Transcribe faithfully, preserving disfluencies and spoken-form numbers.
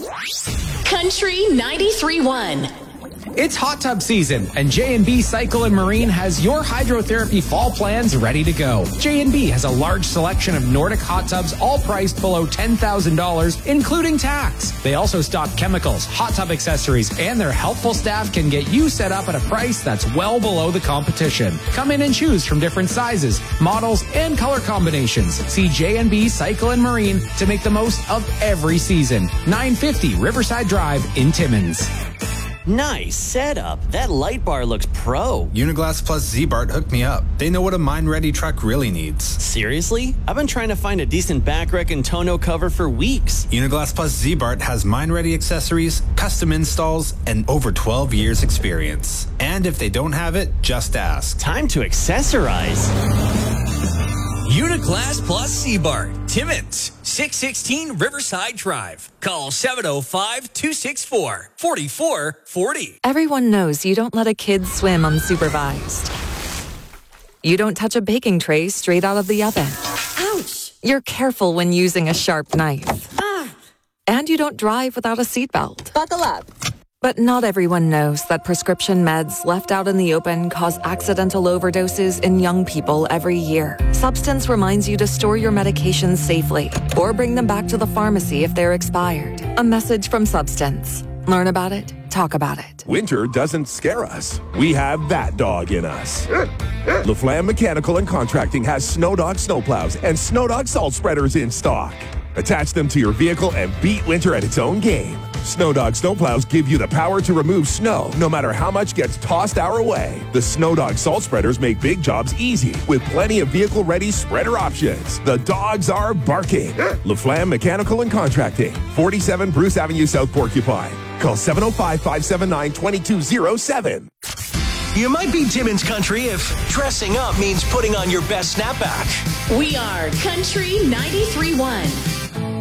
Country ninety-three point one. It's hot tub season, and J and B Cycle and Marine has your hydrotherapy fall plans ready to go. J and B has a large selection of Nordic hot tubs, all priced below ten thousand dollars, including tax. They also stock chemicals, hot tub accessories, and their helpful staff can get you set up at a price that's well below the competition. Come in and choose from different sizes, models, and color combinations. See J and B Cycle and Marine to make the most of every season. nine fifty Riverside Drive in Timmins. Nice setup. That light bar looks pro. Uniglass plus Z-Bart hooked me up. They know what a mine-ready truck really needs. Seriously? I've been trying to find a decent back rec and tonneau cover for weeks. Uniglass plus Z-Bart has mine-ready accessories, custom installs, and over twelve years experience. And if they don't have it, just ask. Time to accessorize. Uniglass plus Z-Bart, Timmins, six sixteen Riverside Drive. Call seven oh five, two six four, four four four oh. Everyone knows you don't let a kid swim unsupervised. You don't touch a baking tray straight out of the oven. Ouch! You're careful when using a sharp knife. Ah! And you don't drive without a seatbelt. Buckle up. But not everyone knows that prescription meds left out in the open cause accidental overdoses in young people every year. Substance reminds you to store your medications safely or bring them back to the pharmacy if they're expired. A message from Substance. Learn about it, talk about it. Winter doesn't scare us. We have that dog in us. LaFlamme Mechanical and Contracting has Snow Dog snowplows and Snow Dog salt spreaders in stock. Attach them to your vehicle and beat winter at its own game. Snow Dog snowplows give you the power to remove snow no matter how much gets tossed our way. The Snow Dog salt spreaders make big jobs easy with plenty of vehicle-ready spreader options. The dogs are barking. LaFlamme Mechanical and Contracting, forty-seven Bruce Avenue, South Porcupine. Call seven oh five, five seven nine, two two oh seven. You might be Timmins country if dressing up means putting on your best snapback. We are Country ninety-three point one.